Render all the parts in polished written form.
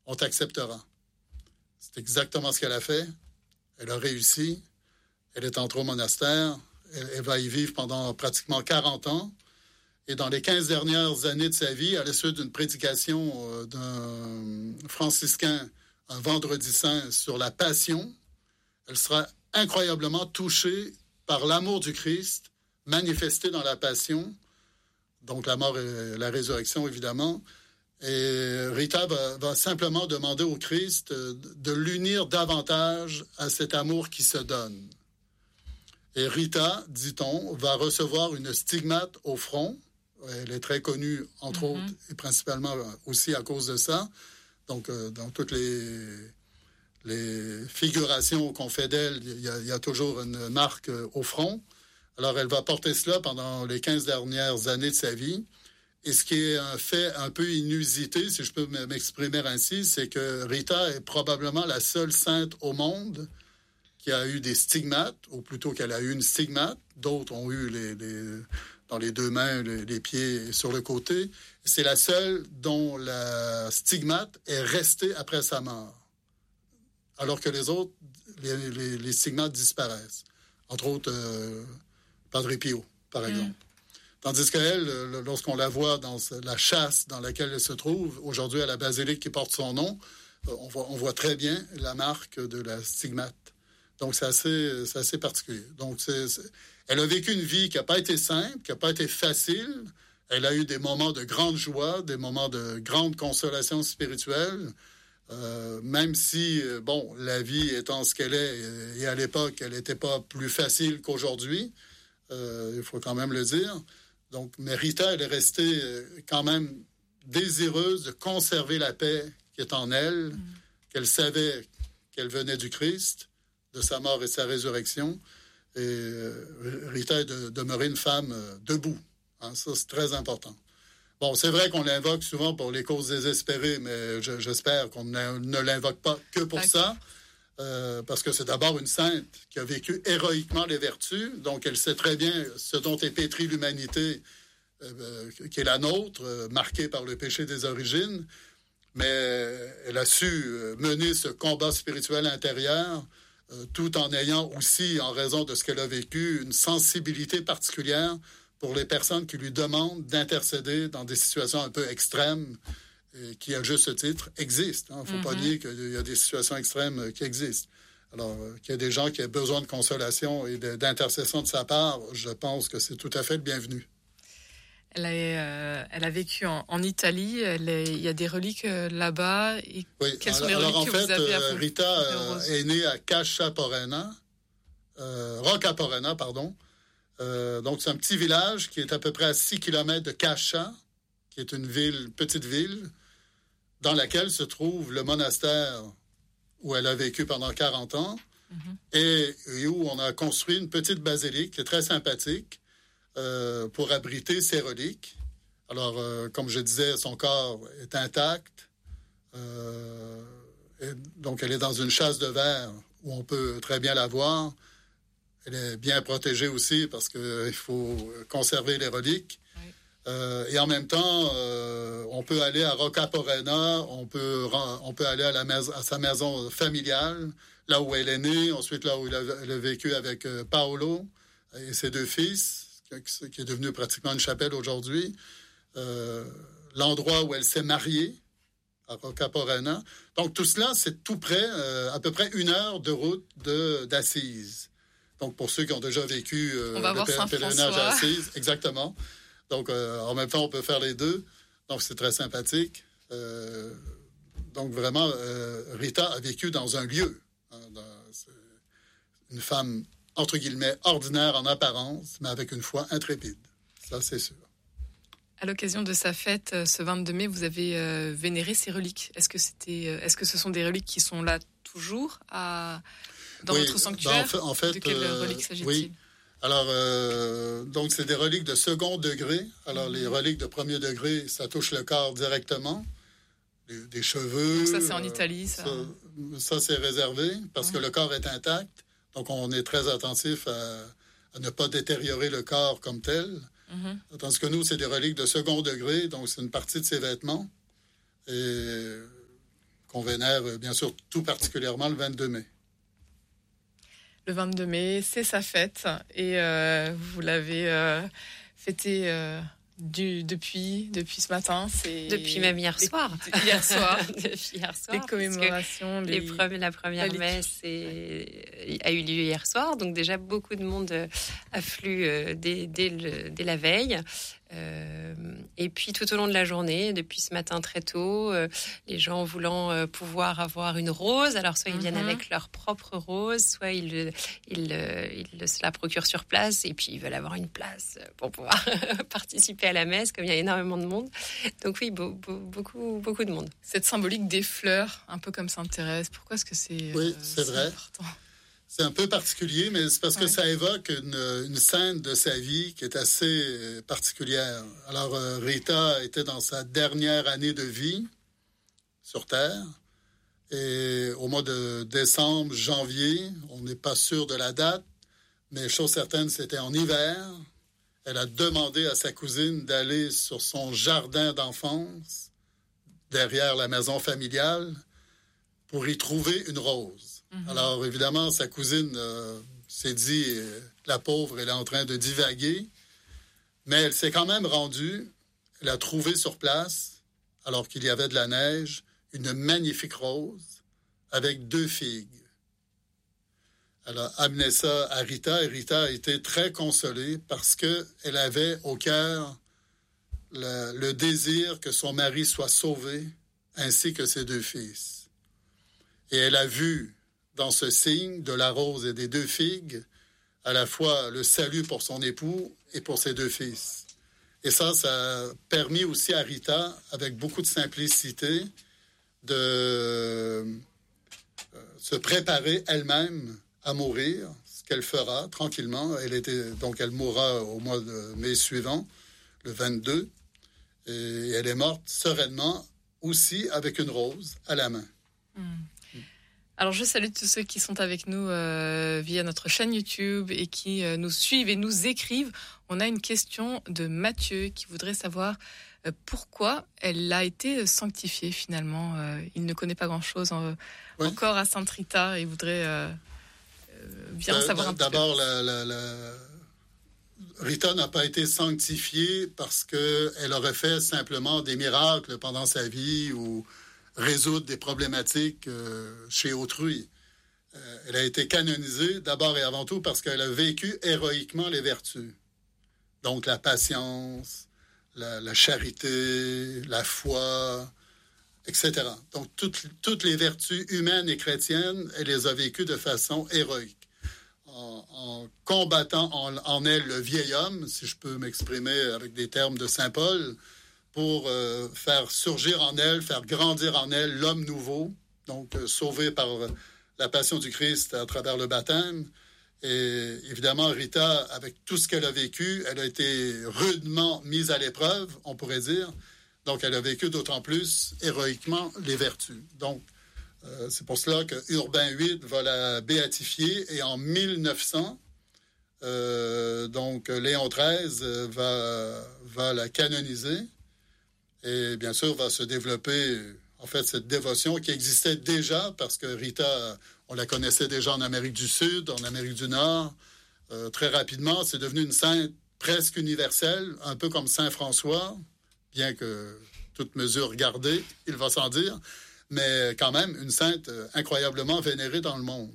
on t'acceptera. C'est exactement ce qu'elle a fait. Elle a réussi. Elle est entrée au monastère. Elle va y vivre pendant pratiquement 40 ans. Et dans les 15 dernières années de sa vie, à la suite d'une prédication d'un franciscain un vendredi saint sur la passion, elle sera incroyablement touchée par l'amour du Christ manifesté dans la passion, donc la mort et la résurrection, évidemment. Et Rita va simplement demander au Christ de l'unir davantage à cet amour qui se donne. Et Rita, dit-on, va recevoir une stigmate au front. Elle est très connue, entre autres, et principalement aussi à cause de ça. Donc, dans toutes les figurations qu'on fait d'elle, il y a toujours une marque au front. Alors, elle va porter cela pendant les 15 dernières années de sa vie. Et ce qui est un fait un peu inusité, si je peux m'exprimer ainsi, c'est que Rita est probablement la seule sainte au monde qui a eu des stigmates, ou plutôt qu'elle a eu une stigmate. D'autres ont eu dans les deux mains, les pieds sur le côté. C'est la seule dont la stigmate est restée après sa mort. Alors que les autres, les stigmates disparaissent. Entre autres, Padre Pio, par exemple. Tandis qu'elle, lorsqu'on la voit dans la châsse dans laquelle elle se trouve, aujourd'hui à la basilique qui porte son nom, on voit très bien la marque de la stigmate. Donc, c'est assez particulier. Donc, elle a vécu une vie qui n'a pas été simple, qui n'a pas été facile. Elle a eu des moments de grande joie, des moments de grande consolation spirituelle, même si, la vie étant ce qu'elle est, et à l'époque, elle n'était pas plus facile qu'aujourd'hui, il faut quand même le dire. Donc, mais Rita, elle est restée quand même désireuse de conserver la paix qui est en elle, qu'elle savait qu'elle venait du Christ, de sa mort et de sa résurrection. Et Rita est demeurée une femme debout. Hein, ça, c'est très important. Bon, c'est vrai qu'on l'invoque souvent pour les causes désespérées, mais j'espère qu'on ne l'invoque pas que pour ça. Parce que c'est d'abord une sainte qui a vécu héroïquement les vertus, donc elle sait très bien ce dont est pétrie l'humanité, qui est la nôtre, marquée par le péché des origines, mais elle a su mener ce combat spirituel intérieur, tout en ayant aussi, en raison de ce qu'elle a vécu, une sensibilité particulière pour les personnes qui lui demandent d'intercéder dans des situations un peu extrêmes, qui, à juste titre, existent. Il ne faut pas nier qu'il y a des situations extrêmes qui existent. Alors, qu'il y ait des gens qui aient besoin de consolation et d'intercession de sa part, je pense que c'est tout à fait le bienvenu. Elle a vécu en Italie. Il y a des reliques là-bas. Et oui, quelles sont les reliques que vous avez appelées? Rita est née à Rocca Porena, pardon. Donc, c'est un petit village qui est à peu près à 6 km de Cascia, qui est une petite ville, dans laquelle se trouve le monastère où elle a vécu pendant 40 ans, et où on a construit une petite basilique qui est très sympathique pour abriter ses reliques. Alors, comme je disais, son corps est intact. Et donc, elle est dans une châsse de verre où on peut très bien la voir. Elle est bien protégée aussi parce qu'il faut conserver les reliques. Et en même temps, on peut aller à Rocca Porena, on peut aller à sa maison familiale, là où elle est née, ensuite là où elle a vécu avec Paolo et ses 2 fils, qui est devenu pratiquement une chapelle aujourd'hui. L'endroit où elle s'est mariée, à Rocca Porena. Donc tout cela, c'est tout près, à peu près 1 heure de route d'Assise. Donc pour ceux qui ont déjà vécu le pèlerinage à Assise, exactement. Donc, en même temps, on peut faire les deux. Donc, c'est très sympathique. Donc, vraiment, Rita a vécu dans un lieu. Une femme, entre guillemets, ordinaire en apparence, mais avec une foi intrépide. Ça, c'est sûr. À l'occasion de sa fête, ce 22 mai, vous avez vénéré ses reliques. Est-ce que ce sont des reliques qui sont là toujours dans votre sanctuaire? En fait, de quelles reliques s'agit-il? Oui. Alors, donc, c'est des reliques de second degré. Alors, les reliques de premier degré, ça touche le corps directement. Des cheveux. Donc ça, c'est en Italie, ça? Ça, c'est réservé parce que le corps est intact. Donc, on est très attentif à ne pas détériorer le corps comme tel. Tandis que nous, c'est des reliques de second degré. Donc, c'est une partie de ses vêtements. Et qu'on vénère, bien sûr, tout particulièrement le 22 mai. Le 22 mai, c'est sa fête et vous l'avez fêté depuis ce matin. Depuis même hier soir. Hier soir. Depuis hier soir. Les commémorations. La première messe a eu lieu hier soir. Donc déjà, beaucoup de monde afflue dès la veille. Et puis tout au long de la journée, depuis ce matin très tôt, les gens voulant pouvoir avoir une rose, alors soit ils viennent avec leur propre rose, soit ils se la procurent sur place et puis ils veulent avoir une place pour pouvoir participer à la messe, comme il y a énormément de monde. Donc oui, beaucoup de monde. Cette symbolique des fleurs, un peu comme Sainte Thérèse, pourquoi est-ce que c'est vrai. important? C'est un peu particulier, mais c'est parce que ça évoque une scène de sa vie qui est assez particulière. Alors, Rita était dans sa dernière année de vie sur Terre. Et au mois de décembre, janvier, on n'est pas sûr de la date, mais chose certaine, c'était en hiver. Elle a demandé à sa cousine d'aller sur son jardin d'enfance, derrière la maison familiale, pour y trouver une rose. Alors, évidemment, sa cousine s'est dit, la pauvre, elle est en train de divaguer, mais elle s'est quand même rendue. Elle a trouvé sur place, alors qu'il y avait de la neige, une magnifique rose avec 2 figues. Elle a amené ça à Rita, et Rita a été très consolée parce qu'elle avait au cœur le désir que son mari soit sauvé, ainsi que ses 2 fils. Et elle a vu dans ce signe de la rose et des 2 figues, à la fois le salut pour son époux et pour ses 2 fils. Et ça a permis aussi à Rita, avec beaucoup de simplicité, de se préparer elle-même à mourir, ce qu'elle fera tranquillement. Elle mourra au mois de mai suivant, le 22, et elle est morte sereinement, aussi avec une rose à la main. Alors, je salue tous ceux qui sont avec nous via notre chaîne YouTube et qui nous suivent et nous écrivent. On a une question de Mathieu qui voudrait savoir pourquoi elle a été sanctifiée finalement. Il ne connaît pas grand-chose encore à Sainte Rita et voudrait bien savoir un petit peu. D'abord, Rita n'a pas été sanctifiée parce qu'elle aurait fait simplement des miracles pendant sa vie ou résoudre des problématiques chez autrui. Elle a été canonisée d'abord et avant tout parce qu'elle a vécu héroïquement les vertus. Donc la patience, la charité, la foi, etc. Donc toutes les vertus humaines et chrétiennes, elle les a vécues de façon héroïque. En combattant en elle le vieil homme, si je peux m'exprimer avec des termes de Saint Paul, pour faire surgir en elle, faire grandir en elle l'homme nouveau, donc sauvé par la passion du Christ à travers le baptême. Et évidemment, Rita, avec tout ce qu'elle a vécu, elle a été rudement mise à l'épreuve, on pourrait dire. Donc, elle a vécu d'autant plus héroïquement les vertus. Donc, c'est pour cela que Urbain VIII va la béatifier et en 1900, donc Léon XIII va la canoniser. Et bien sûr, va se développer, en fait, cette dévotion qui existait déjà parce que Rita, on la connaissait déjà en Amérique du Sud, en Amérique du Nord. Très rapidement, c'est devenu une sainte presque universelle, un peu comme Saint François, bien que toute mesure gardée, il va sans dire, mais quand même une sainte incroyablement vénérée dans le monde.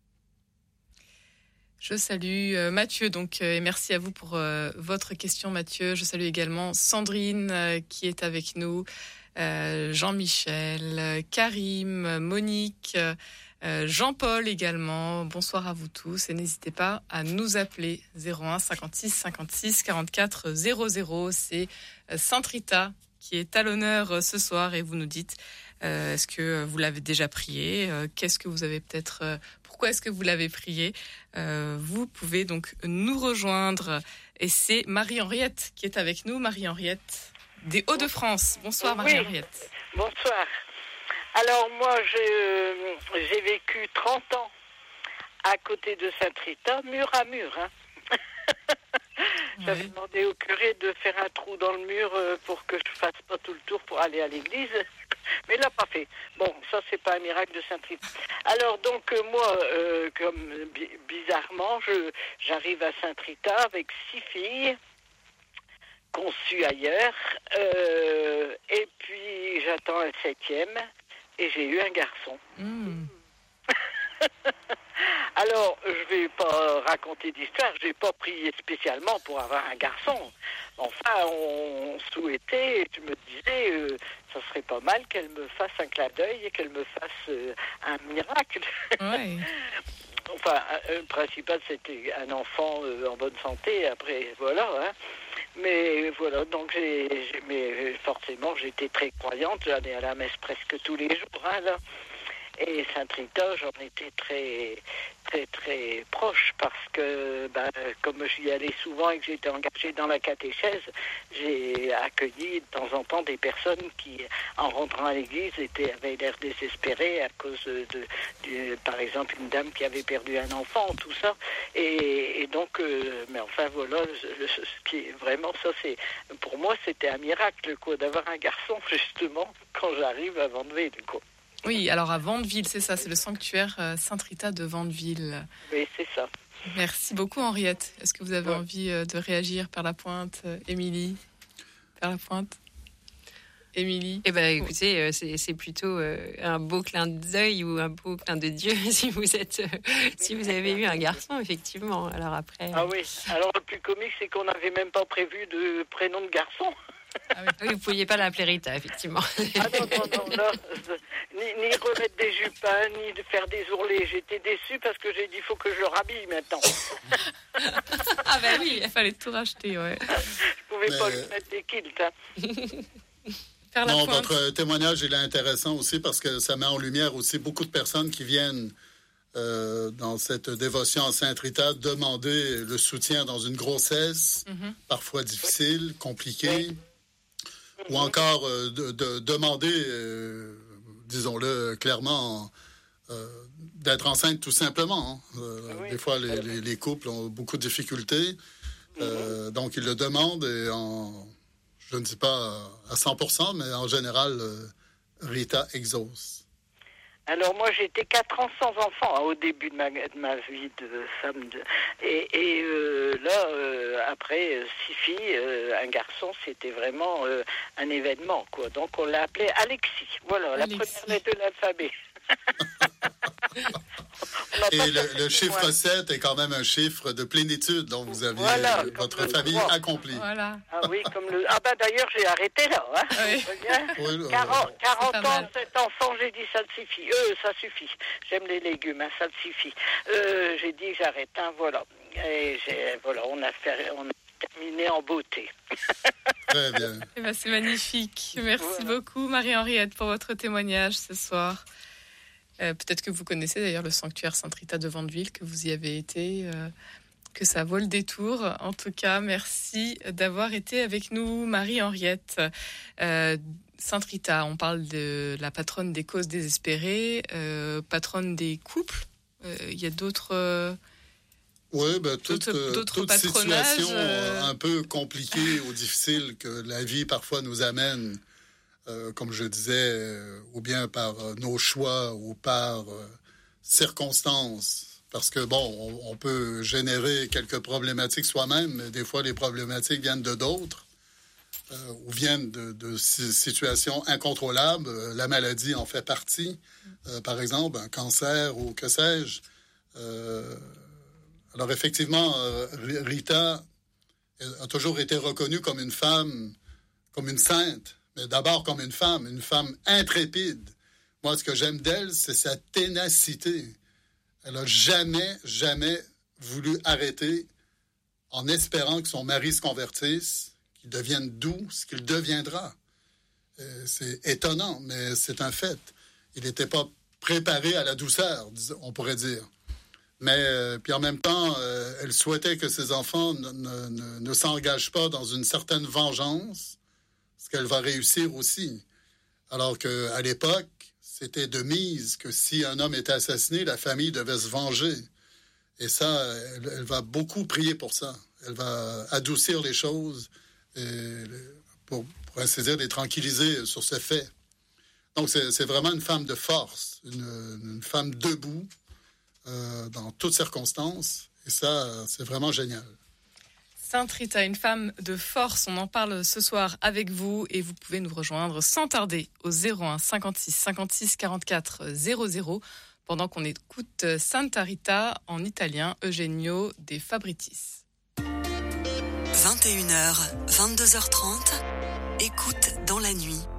Je salue Mathieu, donc, et merci à vous pour votre question, Mathieu. Je salue également Sandrine qui est avec nous, Jean-Michel, Karim, Monique, Jean-Paul également. Bonsoir à vous tous et n'hésitez pas à nous appeler 01 56 56 44 00. C'est Sainte Rita qui est à l'honneur ce soir et vous nous dites est-ce que vous l'avez déjà prié, qu'est-ce que vous avez peut-être... pourquoi est-ce que vous l'avez prié? Vous pouvez donc nous rejoindre. Et c'est Marie-Henriette qui est avec nous. Marie-Henriette des Hauts-de-France. Bonsoir Marie-Henriette. Bonsoir. Alors moi, j'ai vécu 30 ans à côté de Sainte-Rita, mur à mur. J'avais demandé au curé de faire un trou dans le mur pour que je fasse pas tout le tour pour aller à l'église. Mais il l'a pas fait. Bon, ça, c'est pas un miracle de Saint-Rita. Alors, donc, moi, comme bizarrement, j'arrive à Saint-Rita avec 6 filles conçues ailleurs. Et puis, j'attends un 7e. Et j'ai eu un garçon. Alors, je vais pas raconter d'histoire, j'ai pas prié spécialement pour avoir un garçon. Enfin, on souhaitait, tu me disais, ça serait pas mal qu'elle me fasse un clin d'œil et qu'elle me fasse un miracle. Ouais. Enfin, le principal, c'était un enfant en bonne santé, après, voilà, hein. Mais voilà, donc mais forcément, j'étais très croyante, j'allais à la messe presque tous les jours, hein, là. Et Saint-Rita, j'en étais très, très, très proche parce que, comme j'y allais souvent et que j'étais engagée dans la catéchèse, j'ai accueilli de temps en temps des personnes qui, en rentrant à l'église, avaient l'air désespérées à cause par exemple, une dame qui avait perdu un enfant, tout ça. Et donc, mais enfin, voilà, ce qui est vraiment, ça, pour moi, c'était un miracle, quoi, d'avoir un garçon, justement, quand j'arrive à Vandeville, quoi. Oui, alors à Vandeville, c'est ça, c'est le sanctuaire Saint-Rita de Vandeville. Oui, c'est ça. Merci beaucoup, Henriette. Est-ce que vous avez envie de réagir par la pointe, Émilie? Par la pointe, Émilie? Eh ben, écoutez, c'est plutôt un beau clin d'œil ou un beau clin de Dieu si vous avez eu un garçon, effectivement. Alors après. Ah oui. Alors le plus comique, c'est qu'on n'avait même pas prévu de prénom de garçon. Ah oui, vous ne pouviez pas l'appeler Rita, effectivement. Ah non. Ni remettre des jupins, ni de faire des ourlets. J'étais déçue parce que j'ai dit, il faut que je le rhabille maintenant. Ah ben oui, il fallait tout racheter, ouais. Je pouvais pas lui mettre des kilts, hein. Non, votre témoignage, il est intéressant aussi parce que ça met en lumière aussi beaucoup de personnes qui viennent dans cette dévotion à Saint-Rita demander le soutien dans une grossesse, parfois difficile, compliquée, ou encore de demander, disons-le clairement, d'être enceinte tout simplement. Des fois, les couples ont beaucoup de difficultés, donc ils le demandent et je ne dis pas à 100%, mais en général, Rita exauce. Alors moi, j'étais 4 ans sans enfant au début de ma vie de femme. Et là, après 6 filles, un garçon, c'était vraiment un événement, quoi. Donc on l'a appelé Alexis. Voilà, Alexis. La première lettre de l'alphabet. Et le chiffre 7 est quand même un chiffre de plénitude dont vous aviez votre famille accomplie. Voilà. Ah oui, d'ailleurs, j'ai arrêté là. Hein. Oui. 40 ans, 7 enfants, j'ai dit ça suffit. Ça suffit. J'aime les légumes, hein, ça suffit. J'ai dit j'arrête, hein, voilà. Et on a terminé en beauté. Très bien. Eh ben, c'est magnifique. Merci beaucoup, Marie-Henriette, pour votre témoignage ce soir. Peut-être que vous connaissez d'ailleurs le sanctuaire Saint-Rita de Vandeville, que vous y avez été, que ça vaut le détour. En tout cas, merci d'avoir été avec nous, Marie-Henriette. Saint-Rita, on parle de la patronne des causes désespérées, patronne des couples. Il y a d'autres... Oui, toute situation un peu compliquée ou difficile que la vie parfois nous amène, comme je disais, ou bien par nos choix ou par circonstances. Parce que, on peut générer quelques problématiques soi-même, mais des fois, les problématiques viennent de d'autres ou viennent de situations incontrôlables. La maladie en fait partie. Par exemple, un cancer ou que sais-je. Alors, effectivement, Rita a toujours été reconnue comme une femme, comme une sainte. Mais d'abord comme une femme intrépide. Moi, ce que j'aime d'elle, c'est sa ténacité. Elle n'a jamais voulu arrêter en espérant que son mari se convertisse, qu'il devienne doux, ce qu'il deviendra. C'est étonnant, mais c'est un fait. Il n'était pas préparé à la douceur, on pourrait dire. Mais puis en même temps, elle souhaitait que ses enfants ne s'engagent pas dans une certaine vengeance, ce qu'elle va réussir aussi. Alors qu'à l'époque, c'était de mise que si un homme était assassiné, la famille devait se venger. Et ça, elle va beaucoup prier pour ça. Elle va adoucir les choses et pour ainsi dire, les tranquilliser sur ce fait. Donc, c'est vraiment une femme de force, une femme debout dans toutes circonstances. Et ça, c'est vraiment génial. Sainte Rita, une femme de force, on en parle ce soir avec vous et vous pouvez nous rejoindre sans tarder au 01 56 56 44 00 pendant qu'on écoute Santa Rita en italien Eugenio De Fabritis. 21h, 22h30, écoute dans la nuit.